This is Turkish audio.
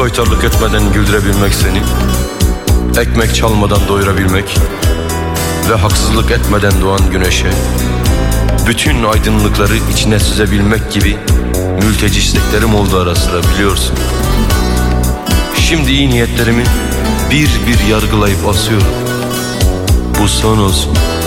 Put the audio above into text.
soytarlık etmeden güldürebilmek seni, ekmek çalmadan doyurabilmek ve haksızlık etmeden doğan güneşe bütün aydınlıkları içine süzebilmek gibi mülteci isteklerim oldu ara sıra, biliyorsun. Şimdi iyi niyetlerimi bir bir yargılayıp asıyorum. Bu son olsun.